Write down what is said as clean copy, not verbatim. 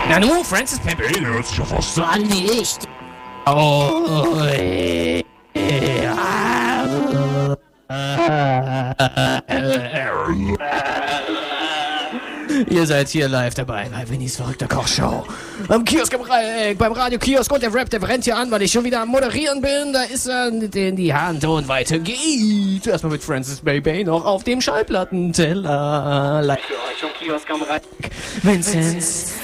Nanu, Francis Pepper. Hey, der hört sich ja fast so an. Nicht. Oh, Ihr seid hier live dabei bei Winnies verrückter Kochshow. Am Kiosk, beim Radio-Kiosk und der Rap, der brennt hier an, weil ich schon wieder am Moderieren bin. Da ist er, in die Hand und weiter geht. Erstmal mit Francis Baby noch auf dem Schallplattenteller. Live für euch am Kiosk am Radio. Vinzenz.